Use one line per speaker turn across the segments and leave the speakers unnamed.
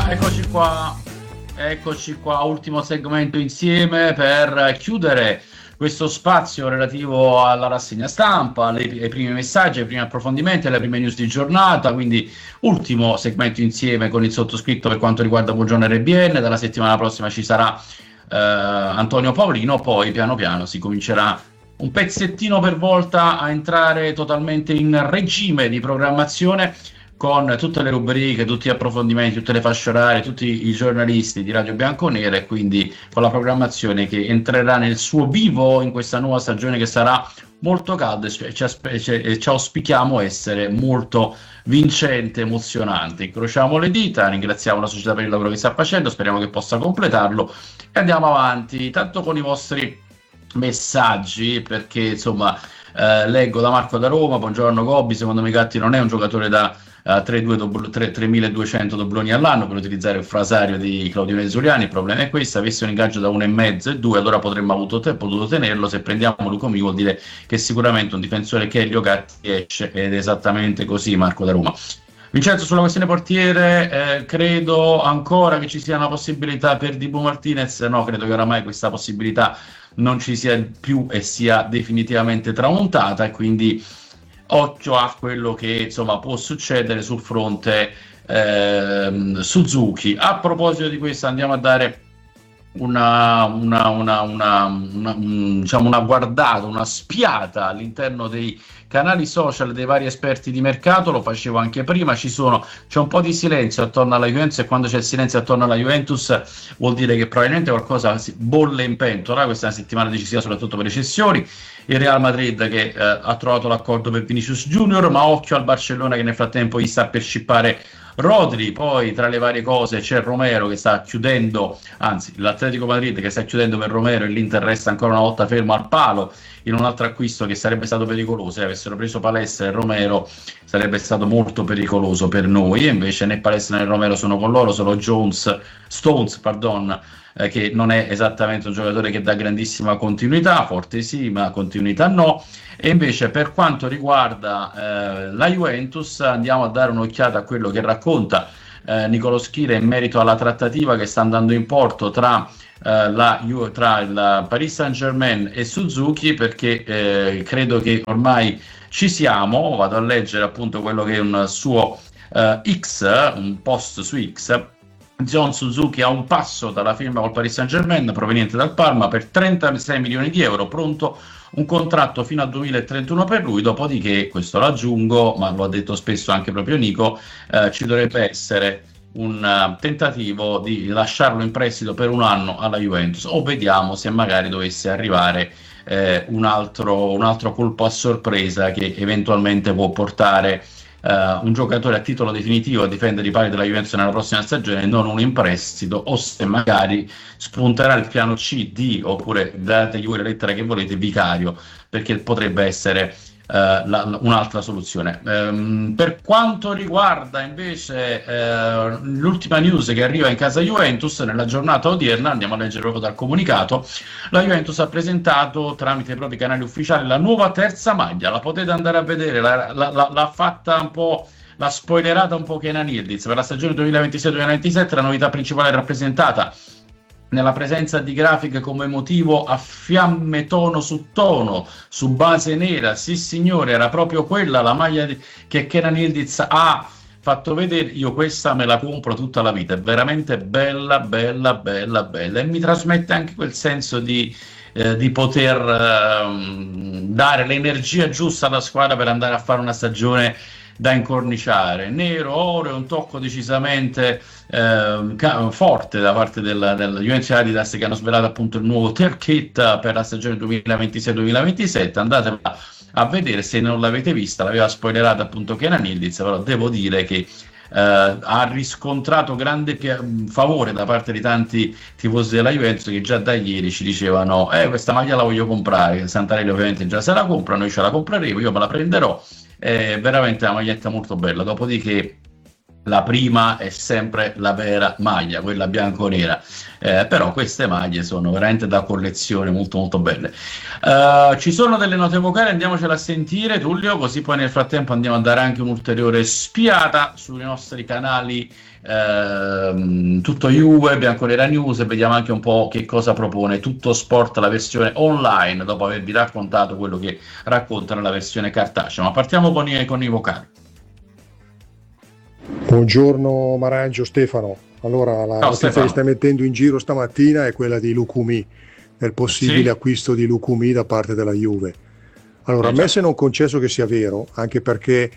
Eccoci qua, ultimo segmento insieme per chiudere questo spazio relativo alla rassegna stampa, ai primi messaggi, ai primi approfondimenti, alle prime news di giornata, quindi ultimo segmento insieme con il sottoscritto per quanto riguarda Buongiorno RBN. Dalla settimana prossima ci sarà Antonio Paolino, poi piano piano si comincerà un pezzettino per volta a entrare totalmente in regime di programmazione, con tutte le rubriche, tutti gli approfondimenti, tutte le fasce orarie, tutti i giornalisti di Radio Bianconera, e quindi con la programmazione che entrerà nel suo vivo in questa nuova stagione che sarà molto calda e ci auspichiamo essere molto vincente, emozionante. Incrociamo le dita, ringraziamo la società per il lavoro che sta facendo, speriamo che possa completarlo e andiamo avanti, tanto con i vostri messaggi, perché insomma leggo da Marco da Roma: buongiorno Gobbi, secondo me Gatti non è un giocatore da 3200 dobloni all'anno per utilizzare il frasario di Claudio Zuliani. Il problema è questo: avesse un ingaggio da 1,5 e 2, allora potremmo potuto tenerlo. Se prendiamo Lucomi vuol dire che sicuramente un difensore che Elio Gatti esce, ed è esattamente così. Marco da Roma. Vincenzo, sulla questione portiere, credo ancora che ci sia una possibilità per Dibu Martinez. No, credo che oramai questa possibilità non ci sia più e sia definitivamente tramontata, e quindi occhio a quello che insomma può succedere sul fronte Suzuki. A proposito di questo, andiamo a dare diciamo una guardata, una spiata all'interno dei canali social dei vari esperti di mercato. Lo facevo anche prima, c'è un po' di silenzio attorno alla Juventus, e quando c'è il silenzio attorno alla Juventus vuol dire che probabilmente qualcosa si bolle in pentola. Questa è una settimana decisiva soprattutto per le cessioni. Il Real Madrid che ha trovato l'accordo per Vinicius Junior, ma occhio al Barcellona che nel frattempo gli sta per scippare Rodri. Poi tra le varie cose c'è Romero che sta chiudendo, anzi l'Atletico Madrid che sta chiudendo per Romero, e l'Inter resta ancora una volta fermo al palo in un altro acquisto che sarebbe stato pericoloso. Se avessero preso Palestra e Romero sarebbe stato molto pericoloso per noi, e invece né Palestra né Romero sono con loro, solo Stones, che non è esattamente un giocatore che dà grandissima continuità, forte sì, ma continuità no. E invece per quanto riguarda la Juventus, andiamo a dare un'occhiata a quello che racconta Nicolo Schira in merito alla trattativa che sta andando in porto tra il Paris Saint-Germain e Suzuki, perché credo che ormai ci siamo. Vado a leggere appunto quello che è un suo un post su X. John Suzuki a un passo dalla firma col Paris Saint-Germain, proveniente dal Parma, per 36 milioni di euro, pronto un contratto fino al 2031 per lui. Dopodiché, questo lo aggiungo, ma lo ha detto spesso anche proprio Nico, ci dovrebbe essere un tentativo di lasciarlo in prestito per un anno alla Juventus, o vediamo se magari dovesse arrivare un altro colpo a sorpresa che eventualmente può portare un giocatore a titolo definitivo a difendere i pali della Juventus nella prossima stagione, non un in prestito, o se magari spunterà il piano C, D, oppure dategli voi la lettera che volete, Vicario, perché potrebbe essere un'altra soluzione. Per quanto riguarda invece l'ultima news che arriva in casa Juventus, nella giornata odierna, andiamo a leggere proprio dal comunicato, la Juventus ha presentato tramite i propri canali ufficiali la nuova terza maglia. La potete andare a vedere, l'ha fatta un po', l'ha spoilerata un po' Kenan Yildiz per la stagione 2026-2027. La novità principale è rappresentata nella presenza di grafiche come motivo a fiamme tono su base nera. Sì signore, era proprio quella la maglia che Kenan Yildiz ha fatto vedere. Io questa me la compro tutta la vita, è veramente bella, e mi trasmette anche quel senso di poter dare l'energia giusta alla squadra per andare a fare una stagione da incorniciare. Nero, oro e un tocco decisamente forte da parte della Juventus Adidas, che hanno svelato appunto il nuovo tier kit per la stagione 2026-2027. Andate a vedere se non l'avete vista, l'aveva spoilerata appunto Kenan Yildiz, però devo dire che ha riscontrato grande favore da parte di tanti tifosi della Juventus, che già da ieri ci dicevano questa maglia la voglio comprare. Santarelli ovviamente già se la compra, noi ce la compreremo, io me la prenderò. È veramente una maglietta molto bella. Dopodiché la prima è sempre la vera maglia, quella bianco-nera, però queste maglie sono veramente da collezione, molto molto belle. Ci sono delle note vocali, andiamocela a sentire, Tullio, così poi nel frattempo andiamo a dare anche un'ulteriore spiata sui nostri canali, Tutto Juve, Bianconera News, e vediamo anche un po' che cosa propone Tutto Sport, la versione online, dopo avervi raccontato quello che racconta nella versione cartacea. Ma partiamo con i vocali.
Buongiorno Marangio, Stefano. Allora, la
Ciao
notizia
Stefano.
che stai mettendo in giro stamattina è quella di Lucumi, del possibile
Sì?
acquisto di Lucumi da parte della Juve. Allora, a me
Già.
se non concesso che sia vero, anche perché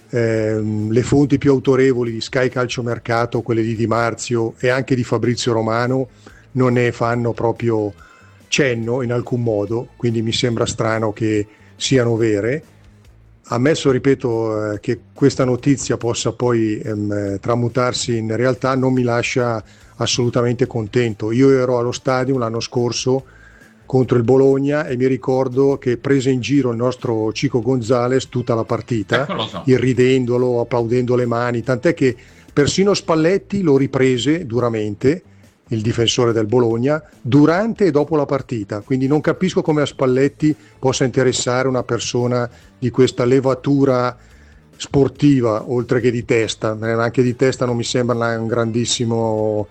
le fonti più autorevoli di Sky Calciomercato, quelle di Di Marzio e anche di Fabrizio Romano, non ne fanno proprio cenno in alcun modo, quindi mi sembra strano che siano vere. Ammesso, ripeto, che questa notizia possa poi tramutarsi in realtà, non mi lascia assolutamente contento. Io ero allo stadio l'anno scorso contro il Bologna e mi ricordo che prese in giro il nostro Chico Gonzalez tutta la partita,
Ecco, lo so.
irridendolo, applaudendo le mani, tant'è che persino Spalletti lo riprese duramente, il difensore del Bologna, durante e dopo la partita. Quindi non capisco come a Spalletti possa interessare una persona di questa levatura sportiva, oltre che di testa. Anche di testa non mi sembra un grandissimo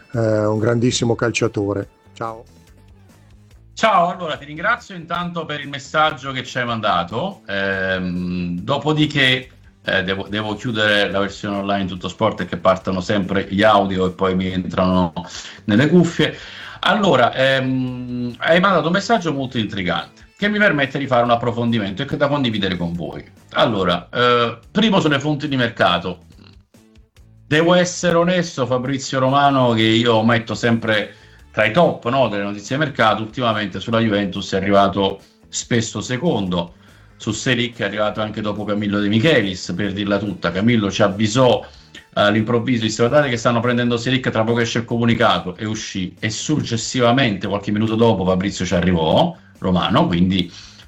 calciatore. Ciao.
Ciao, allora ti ringrazio intanto per il messaggio che ci hai mandato. Dopodiché devo chiudere la versione online Tutto Sport, che partono sempre gli audio e poi mi entrano nelle cuffie. Allora, hai mandato un messaggio molto intrigante che mi permette di fare un approfondimento e che da condividere con voi. Allora, primo sulle fonti di mercato. Devo essere onesto, Fabrizio Romano, che io metto sempre tra i top, no, delle notizie di mercato. Ultimamente sulla Juventus è arrivato spesso secondo, su Selic è arrivato anche dopo Camillo De Michelis, per dirla tutta. Camillo ci avvisò all'improvviso, disse: guardate che stanno prendendo Selic, tra poco esce il comunicato, e uscì, e successivamente qualche minuto dopo Fabrizio ci arrivò, Romano, quindi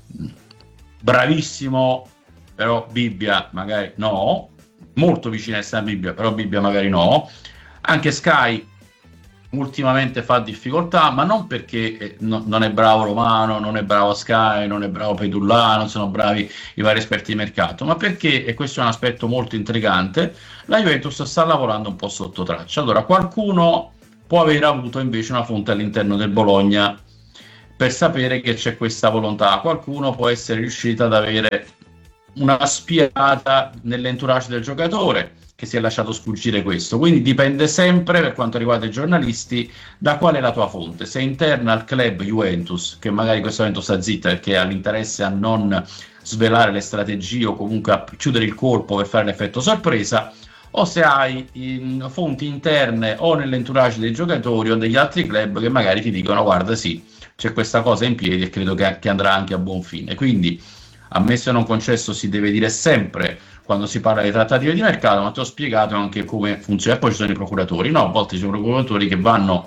bravissimo, però Bibbia magari no, molto vicina a essere Bibbia, però Bibbia magari no. Anche Sky ultimamente fa difficoltà, ma non perché non è bravo Romano, non è bravo Sky, non è bravo Pedulla, non sono bravi i vari esperti di mercato, ma perché, e questo è un aspetto molto intrigante, la Juventus sta lavorando un po' sotto traccia. Allora, qualcuno può aver avuto invece una fonte all'interno del Bologna per sapere che c'è questa volontà, qualcuno può essere riuscito ad avere una spiata nell'entourage del giocatore che si è lasciato sfuggire questo. Quindi dipende sempre, per quanto riguarda i giornalisti, da qual è la tua fonte. Se è interna al club Juventus, che magari in questo momento sta zitta perché ha l'interesse a non svelare le strategie o comunque a chiudere il colpo per fare l'effetto sorpresa, o se hai fonti interne o nell'entourage dei giocatori o degli altri club che magari ti dicono: guarda, sì, c'è questa cosa in piedi e credo che andrà anche a buon fine. Quindi, ammesso e non concesso, si deve dire sempre quando si parla di trattative di mercato, ma ti ho spiegato anche come funziona. E poi ci sono i procuratori, no? A volte ci sono procuratori che vanno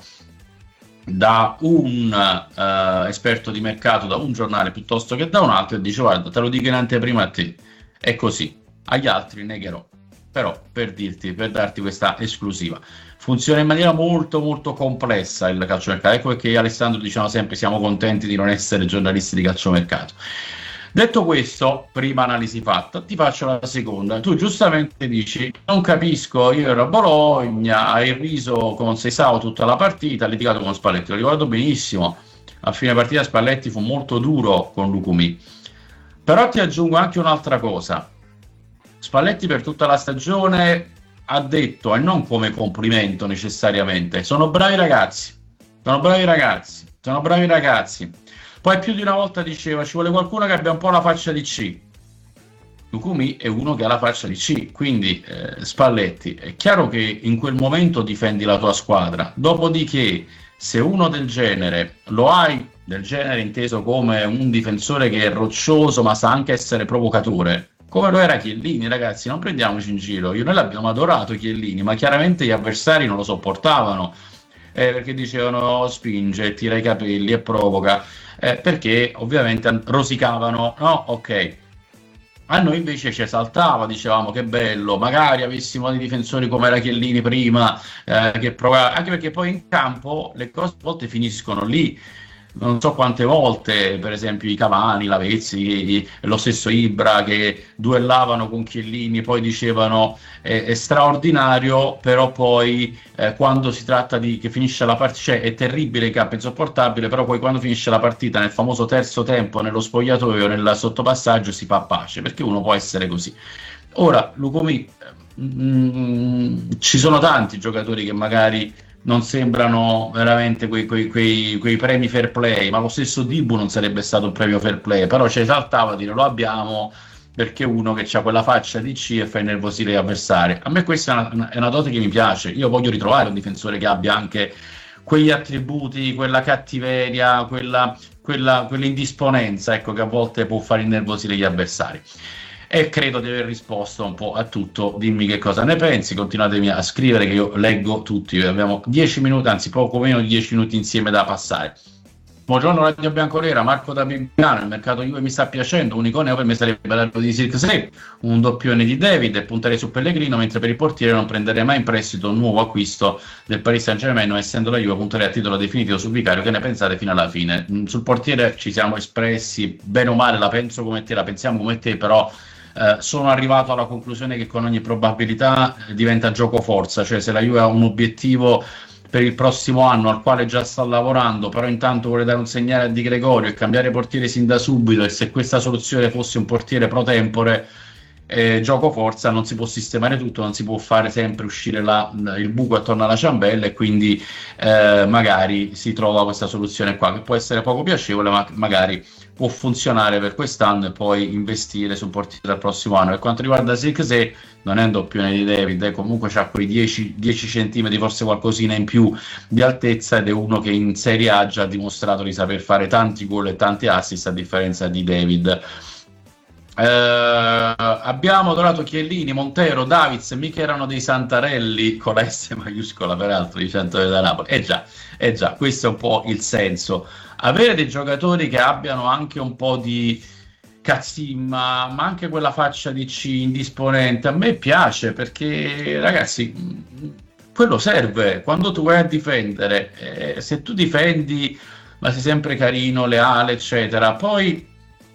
da un esperto di mercato, da un giornale piuttosto che da un altro, e dice: guarda, te lo dico in anteprima a te, è così, agli altri negherò. Però per darti questa esclusiva, funziona in maniera molto molto complessa il calciomercato. Ecco perché io e Alessandro diciamo sempre: siamo contenti di non essere giornalisti di calciomercato. Detto questo, prima analisi fatta, ti faccio la seconda. Tu giustamente dici: non capisco, io ero a Bologna, hai riso con Seisao tutta la partita, hai litigato con Spalletti. Lo ricordo benissimo, a fine partita Spalletti fu molto duro con Lucumi. Però ti aggiungo anche un'altra cosa. Spalletti per tutta la stagione ha detto, e non come complimento necessariamente: sono bravi ragazzi, sono bravi ragazzi, sono bravi ragazzi. Poi più di una volta diceva: ci vuole qualcuno che abbia un po' la faccia di C. Lucumi è uno che ha la faccia di C, quindi Spalletti, è chiaro che in quel momento difendi la tua squadra. Dopodiché, se uno del genere lo hai, del genere inteso come un difensore che è roccioso ma sa anche essere provocatore, come lo era Chiellini, ragazzi, non prendiamoci in giro. Noi l'abbiamo adorato Chiellini, ma chiaramente gli avversari non lo sopportavano, perché dicevano: spinge, tira i capelli e provoca, perché ovviamente rosicavano, no? Ok. A noi invece ci esaltava, dicevamo che bello, magari avessimo dei difensori come era Chiellini prima, che provava, anche perché poi in campo le cose a volte finiscono lì. Non so quante volte, per esempio, i Cavani, Lavezzi, lo stesso Ibra che duellavano con Chiellini, poi dicevano è straordinario, però poi quando si tratta di che finisce la partita, cioè è terribile in campo, insopportabile, però poi quando finisce la partita nel famoso terzo tempo, nello spogliatoio, nel sottopassaggio, si fa pace, perché uno può essere così. Ora, Lucumi, ci sono tanti giocatori che magari non sembrano veramente quei premi fair play, ma lo stesso Dibu non sarebbe stato un premio fair play, però ci esaltava a dire lo abbiamo perché uno che ha quella faccia di C e fa innervosire gli avversari. A me questa è una dote che mi piace, io voglio ritrovare un difensore che abbia anche quegli attributi, quella cattiveria, quell'indisponenza, ecco, che a volte può far innervosire gli avversari. E credo di aver risposto un po' a tutto. Dimmi che cosa ne pensi, continuatemi a scrivere che io leggo tutti. Abbiamo 10 minuti, anzi poco meno di 10 minuti insieme da passare. Buongiorno Radio Bianconera, Marco da Bibiano, il mercato Juve mi sta piacendo, un iconeo per me sarebbe l'arrivo di Zirkzee, un doppione di David e punterei su Pellegrino, mentre per il portiere non prenderei mai in prestito un nuovo acquisto del Paris Saint-Germain, essendo la Juve punterei a titolo definitivo su Vicario. Che ne pensate fino alla fine? Sul portiere ci siamo espressi, bene o male la penso come te, la pensiamo come te, però sono arrivato alla conclusione che con ogni probabilità diventa gioco forza, cioè se la Juve ha un obiettivo per il prossimo anno al quale già sta lavorando, però intanto vuole dare un segnale a Di Gregorio e cambiare portiere sin da subito, e se questa soluzione fosse un portiere pro tempore, gioco forza, non si può sistemare tutto, non si può fare sempre uscire il buco attorno alla ciambella, e quindi magari si trova questa soluzione qua che può essere poco piacevole, ma magari può funzionare per quest'anno e poi investire su un portiere del prossimo anno. Per quanto riguarda Zirkzee, non è un doppione di David, comunque c'ha quei 10 centimetri, forse qualcosina in più di altezza, ed è uno che in Serie A già ha dimostrato di saper fare tanti gol e tanti assist, a differenza di David. Abbiamo adorato Chiellini, Montero, Davids, mica erano dei Santarelli, con la S maiuscola peraltro, di Centro da Napoli. Già, questo è un po' il senso. Avere dei giocatori che abbiano anche un po' di cazzimma, ma anche quella faccia di C indisponente, a me piace, perché ragazzi, quello serve. Quando tu vai a difendere, se tu difendi, ma sei sempre carino, leale, eccetera, poi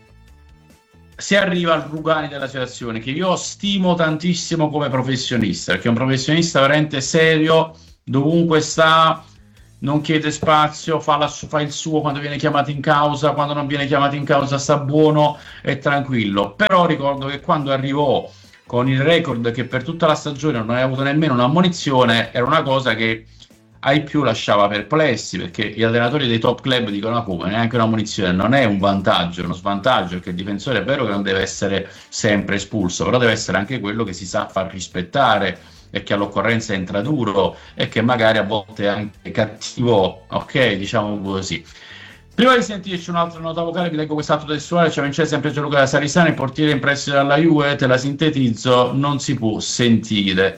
si arriva al Rugani della situazione, che io stimo tantissimo come professionista, perché è un professionista veramente serio, dovunque sta, non chiede spazio, fa il suo quando viene chiamato in causa, quando non viene chiamato in causa sta buono e tranquillo. Però ricordo che quando arrivò con il record che per tutta la stagione non aveva avuto nemmeno un'ammonizione, era una cosa che ai più lasciava perplessi, perché gli allenatori dei top club dicono: ma come, neanche una munizione non è un vantaggio, è uno svantaggio, perché il difensore è vero che non deve essere sempre espulso, però deve essere anche quello che si sa far rispettare e che all'occorrenza entra duro e che magari a volte è anche cattivo, ok, diciamo così. Prima di sentirci un'altra nota vocale, vi leggo quest'altro testuale. Ciao Vincenzo, sempre Gianluca da Sarisano, il portiere in prestito dalla Juve, te la sintetizzo, non si può sentire.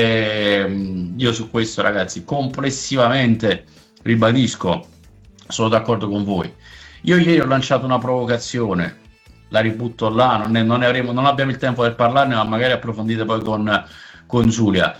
Io su questo, ragazzi, complessivamente ribadisco, sono d'accordo con voi. Io ieri ho lanciato una provocazione, la ributto là, non abbiamo il tempo per parlarne, ma magari approfondite poi con Giulia.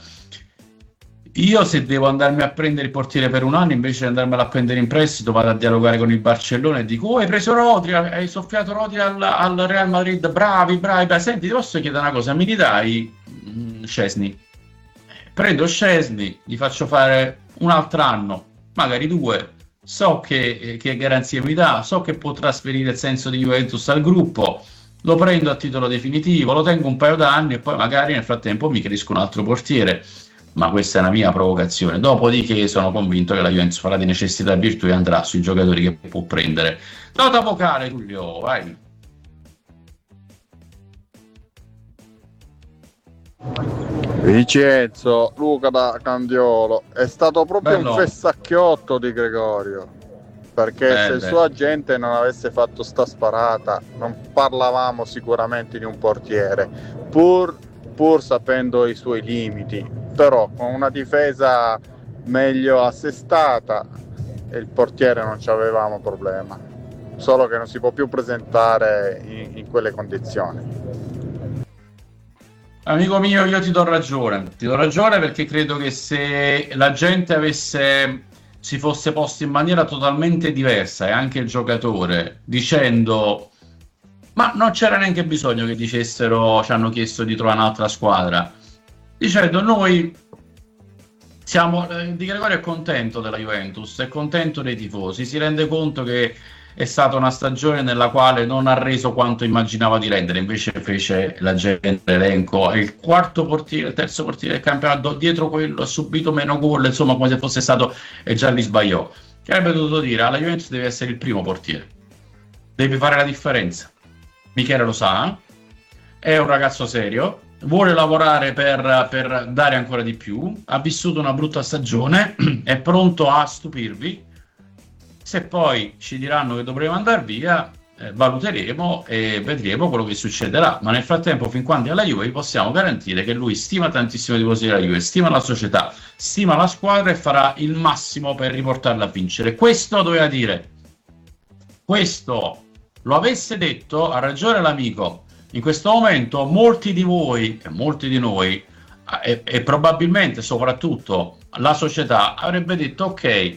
Io se devo andarmi a prendere il portiere per un anno, invece di andarmelo a prendere in prestito, vado a dialogare con il Barcellona e dico: oh, hai preso Rodri, hai soffiato Rodri al Real Madrid, bravi. Senti, ti posso chiedere una cosa, mi ridai Szczesny? Prendo Szczesny, gli faccio fare un altro anno, magari 2, so che garanzie mi dà, so che può trasferire il senso di Juventus al gruppo, lo prendo a titolo definitivo, lo tengo un paio d'anni e poi magari nel frattempo mi cresco un altro portiere. Ma questa è una mia provocazione. Dopodiché sono convinto che la Juventus farà di necessità virtù e andrà sui giocatori che può prendere. Nota vocale, Giulio, vai.
Vincenzo, Luca da Candiolo, è stato proprio
Bello.
un fessacchiotto di Gregorio, perché se il suo agente non avesse fatto sta sparata non parlavamo sicuramente di un portiere, pur sapendo i suoi limiti, però con una difesa meglio assestata il portiere non ci avevamo problema, solo che non si può più presentare in quelle condizioni.
Amico mio, io ti do ragione perché credo che se la gente si fosse posta in maniera totalmente diversa e anche il giocatore dicendo, ma non c'era neanche bisogno che dicessero ci hanno chiesto di trovare un'altra squadra, dicendo noi siamo, Di Gregorio è contento della Juventus, è contento dei tifosi, si rende conto che è stata una stagione nella quale non ha reso quanto immaginava di rendere, invece fece la gente l'elenco, è il quarto portiere, il terzo portiere del campionato, dietro quello ha subito meno gol, insomma come se fosse stato, e già li sbagliò. Che avrebbe dovuto dire, alla Juventus deve essere il primo portiere, devi fare la differenza. Michele lo sa, è un ragazzo serio, vuole lavorare per dare ancora di più, ha vissuto una brutta stagione, è pronto a stupirvi. Se poi ci diranno che dovremo andare via, valuteremo e vedremo quello che succederà. Ma nel frattempo, fin quando è alla Juve, vi possiamo garantire che lui stima tantissimo i tifosi della Juve, stima la società, stima la squadra e farà il massimo per riportarla a vincere. Questo lo doveva dire. Questo lo avesse detto, ha ragione l'amico. In questo momento molti di voi e molti di noi e probabilmente soprattutto la società avrebbe detto ok,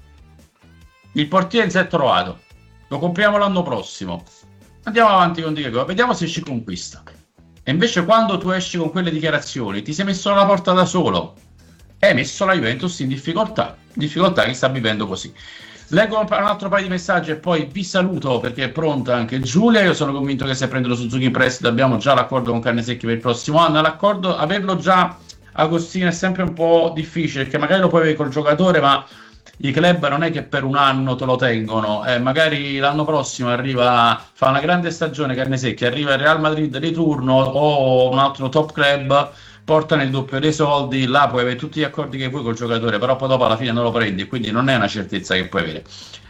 il portiere si è trovato, lo compriamo l'anno prossimo, andiamo avanti con Di Gregorio, vediamo se ci conquista. E invece quando tu esci con quelle dichiarazioni ti sei messo alla porta da solo, hai messo la Juventus in difficoltà che sta vivendo così. Leggo un altro paio di messaggi e poi vi saluto perché è pronta anche Giulia. Io sono convinto che se prende lo Suzuki in prestito abbiamo già l'accordo con Carnesecchi per il prossimo anno. L'accordo, averlo già, Agostino, è sempre un po' difficile perché magari lo puoi avere col giocatore, ma i club non è che per un anno te lo tengono, magari l'anno prossimo fa una grande stagione Carnesecchi, arriva il Real Madrid di turno o un altro top club, portano il doppio dei soldi, là puoi avere tutti gli accordi che vuoi col giocatore, però poi dopo alla fine non lo prendi, quindi non è una certezza che puoi avere.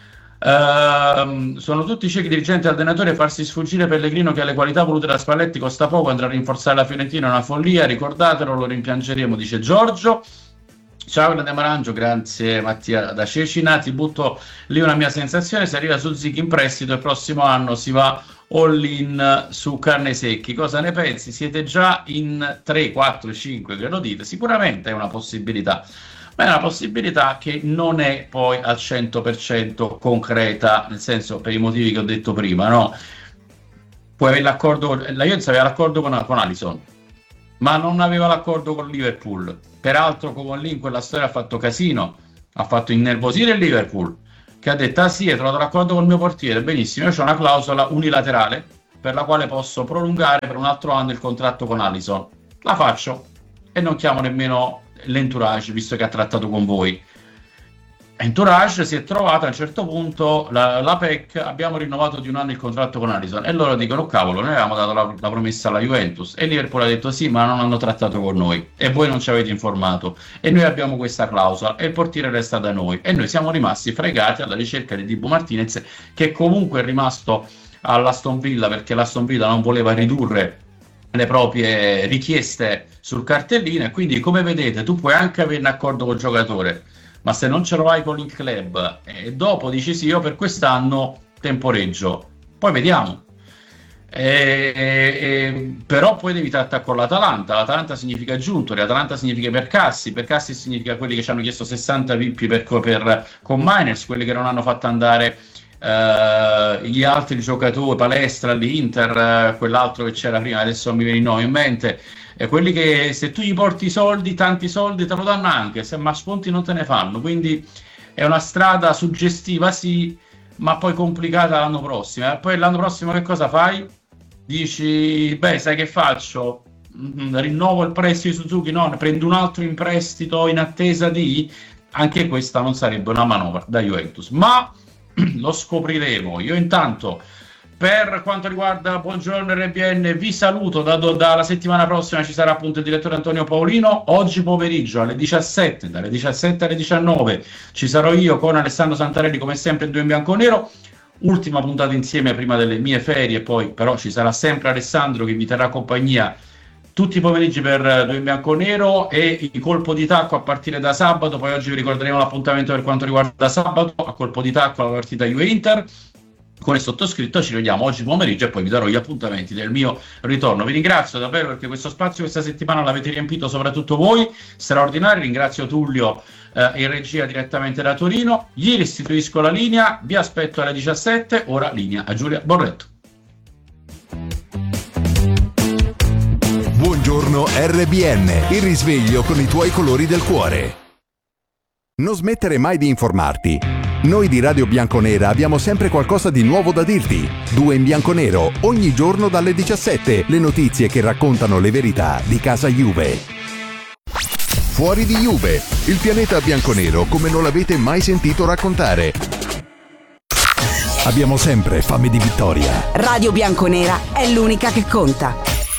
Sono tutti ciechi dirigenti e allenatori a farsi sfuggire Pellegrino che ha le qualità volute da Spalletti, costa poco, andrà a rinforzare la Fiorentina, è una follia, ricordatelo, lo rimpiangeremo, dice Giorgio. Ciao Grande Marangio, grazie Mattia da Cecina, ti butto lì una mia sensazione, se arriva Suzuki in prestito il prossimo anno si va all in su Carnesecchi, cosa ne pensi? Siete già in 3, 4, 5 che lo dite, sicuramente è una possibilità, ma è una possibilità che non è poi al 100% concreta, nel senso per i motivi che ho detto prima, no? Puoi avere l'accordo, la Juventus aveva l'accordo con Alisson, ma non aveva l'accordo con Liverpool. Peraltro Coman in quella storia ha fatto casino, ha fatto innervosire il Liverpool, che ha detto sì, hai trovato l'accordo col mio portiere, benissimo, io ho una clausola unilaterale per la quale posso prolungare per un altro anno il contratto con Alisson. La faccio e non chiamo nemmeno l'entourage, visto che ha trattato con voi. Entourage si è trovato a un certo punto la PEC, abbiamo rinnovato di un anno il contratto con Alisson e loro dicono oh, cavolo, noi avevamo dato la promessa alla Juventus e Liverpool ha detto sì, ma non hanno trattato con noi e voi non ci avete informato e noi abbiamo questa clausola e il portiere resta da noi e noi siamo rimasti fregati alla ricerca di Dibu Martinez, che comunque è rimasto all'Aston Villa perché l'Aston Villa non voleva ridurre le proprie richieste sul cartellino e quindi, come vedete, tu puoi anche avere un accordo col giocatore, ma se non ce lo hai con il club e dopo dici sì, io per quest'anno temporeggio, poi vediamo. Però poi devi trattare con l'Atalanta significa Giuntoli, l'Atalanta significa Percassi significa quelli che ci hanno chiesto 60 VIP con Miners, quelli che non hanno fatto andare gli altri giocatori, Palestra, l'Inter, quell'altro che c'era prima, adesso non mi viene il nome in mente, quelli che se tu gli porti soldi, tanti soldi te lo danno anche, ma sconti non te ne fanno, quindi è una strada suggestiva sì, ma poi complicata l'anno prossimo. E poi l'anno prossimo che cosa fai? Dici, beh, sai che faccio? Rinnovo il prestito di Suzuki? No, ne prendo un altro in prestito in attesa di... Anche questa non sarebbe una manovra da Juventus, ma lo scopriremo. Io intanto, per quanto riguarda Buongiorno RBN, vi saluto. Dalla settimana prossima ci sarà appunto il direttore Antonio Paolino. Oggi pomeriggio alle 17, dalle 17 alle 19 ci sarò io con Alessandro Santarelli, come sempre in Due in Bianco Nero. Ultima puntata insieme prima delle mie ferie, poi però ci sarà sempre Alessandro che vi terrà compagnia tutti i pomeriggi per Due in Bianco Nero e il colpo di tacco a partire da sabato. Poi oggi vi ricorderemo l'appuntamento per quanto riguarda sabato, a colpo di tacco la partita Juve-Inter. con il sottoscritto ci vediamo oggi pomeriggio e poi vi darò gli appuntamenti del mio ritorno. Vi ringrazio davvero perché questo spazio questa settimana l'avete riempito soprattutto voi, straordinari. Ringrazio Tullio in regia direttamente da Torino. Gli restituisco la linea, vi aspetto alle 17, ora linea a Giulia Borretto.
Buongiorno RBN, il risveglio con i tuoi colori del cuore. Non smettere mai di informarti. Noi di Radio Bianconera abbiamo sempre qualcosa di nuovo da dirti. 2 in bianco-nero, ogni giorno dalle 17, le notizie che raccontano le verità di casa Juve. Fuori di Juve, il pianeta bianconero come non l'avete mai sentito raccontare. Abbiamo sempre fame di vittoria.
Radio Bianconera è l'unica che conta.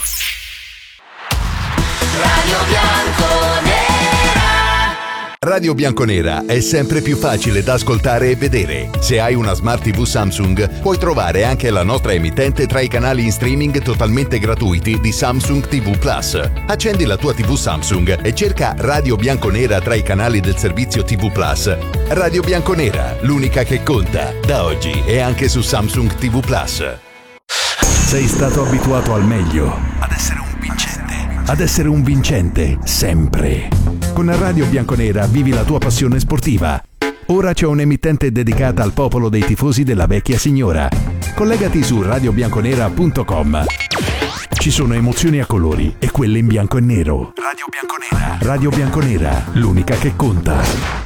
Radio Bianconera. Radio Bianconera è sempre più facile da ascoltare e vedere. Se hai una Smart TV Samsung, puoi trovare anche la nostra emittente tra i canali in streaming totalmente gratuiti di Samsung TV Plus. Accendi la tua TV Samsung e cerca Radio Bianconera tra i canali del servizio TV Plus. Radio Bianconera, l'unica che conta. Da oggi è anche su Samsung TV Plus. Sei stato abituato al meglio, ad essere un vincente, ad essere un vincente sempre. Con Radio Bianconera vivi la tua passione sportiva. Ora c'è un'emittente dedicata al popolo dei tifosi della vecchia signora. Collegati su radiobianconera.com. Ci sono emozioni a colori e quelle in bianco e nero. Radio Bianconera. Radio Bianconera, l'unica che conta.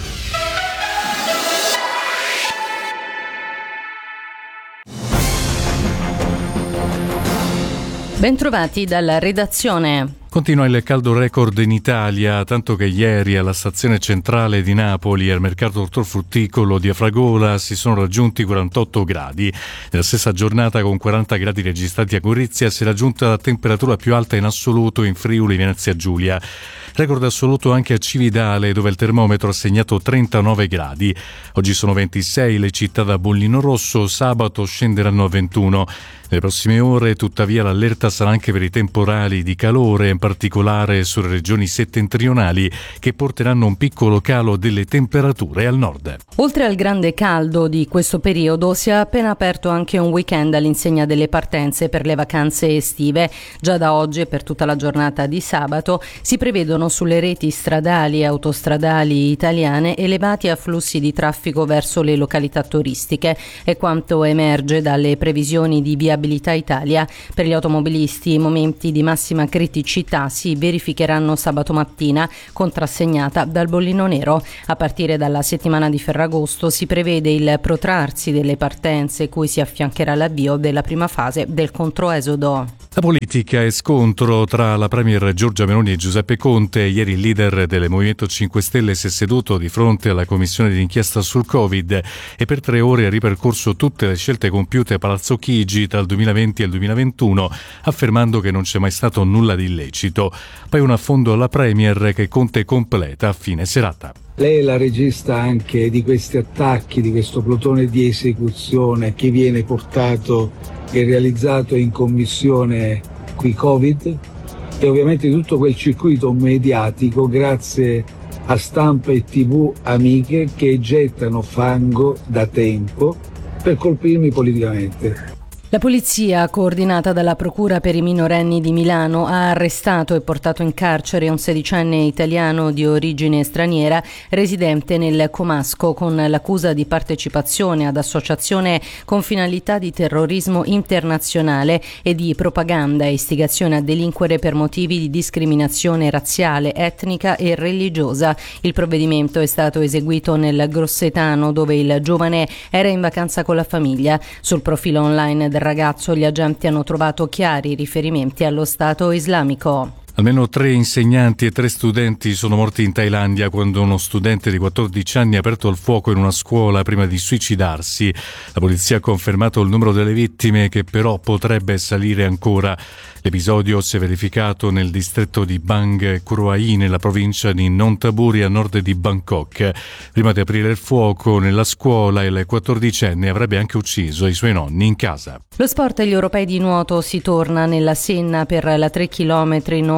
Bentrovati dalla redazione.
Continua il caldo record in Italia, tanto che ieri alla stazione centrale di Napoli e al mercato ortofrutticolo di Afragola si sono raggiunti 48 gradi. Nella stessa giornata, con 40 gradi registrati a Gorizia, si è raggiunta la temperatura più alta in assoluto in Friuli Venezia Giulia. Record assoluto anche a Cividale, dove il termometro ha segnato 39 gradi. Oggi sono 26 le città da bollino rosso, sabato scenderanno a 21. Nelle prossime ore, tuttavia, l'allerta sarà anche per i temporali di calore, in particolare sulle regioni settentrionali, che porteranno un piccolo calo delle temperature al nord.
Oltre al grande caldo di questo periodo, si è appena aperto anche un weekend all'insegna delle partenze per le vacanze estive. Già da oggi e per tutta la giornata di sabato si prevedono sulle reti stradali e autostradali italiane elevati afflussi di traffico verso le località turistiche. È quanto emerge dalle previsioni di Viabilità Italia. Per gli automobilisti i momenti di massima criticità si verificheranno sabato mattina, contrassegnata dal bollino nero. A partire dalla settimana di Ferragosto si prevede il protrarsi delle partenze, cui si affiancherà l'avvio della prima fase del controesodo.
La politica e scontro tra la premier Giorgia Meloni e Giuseppe Conte. Ieri il leader del Movimento 5 Stelle si è seduto di fronte alla commissione d'inchiesta sul Covid e per 3 ore ha ripercorso tutte le scelte compiute a Palazzo Chigi tra il 2020 e il 2021, affermando che non c'è mai stato nulla di illecito. Poi un affondo alla premier che Conte completa a fine serata.
Lei è la regista anche di questi attacchi, di questo plotone di esecuzione che viene portato e realizzato in commissione qui Covid e ovviamente tutto quel circuito mediatico grazie a stampa e TV amiche che gettano fango da tempo per colpirmi politicamente.
La polizia, coordinata dalla Procura per i minorenni di Milano, ha arrestato e portato in carcere un 16enne italiano di origine straniera residente nel Comasco con l'accusa di partecipazione ad associazione con finalità di terrorismo internazionale e di propaganda e istigazione a delinquere per motivi di discriminazione razziale, etnica e religiosa. Il provvedimento è stato eseguito nel Grossetano, dove il giovane era in vacanza con la famiglia. Sul profilo online del ragazzo gli agenti hanno trovato chiari riferimenti allo Stato islamico.
Almeno 3 insegnanti e 3 studenti sono morti in Thailandia quando uno studente di 14 anni ha aperto il fuoco in una scuola prima di suicidarsi. La polizia ha confermato il numero delle vittime, che però potrebbe salire ancora. L'episodio si è verificato nel distretto di Bang Kruai, nella provincia di Nonthaburi, a nord di Bangkok. Prima di aprire il fuoco nella scuola, il 14enne avrebbe anche ucciso i suoi nonni in casa.
Lo sport e gli europei di nuoto si torna nella Senna per la 3 km no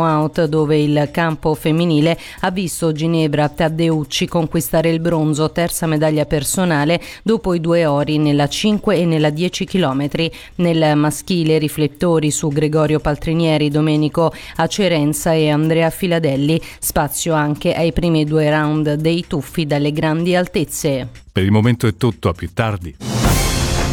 out, dove il campo femminile ha visto Ginevra Taddeucci conquistare il bronzo, terza medaglia personale dopo i 2 ori nella 5 e nella 10 km. Nel maschile riflettori su Gregorio Paltrinieri, Domenico Acerenza e Andrea Filadelli, spazio anche ai primi 2 round dei tuffi dalle grandi altezze.
Per il momento è tutto, a più tardi.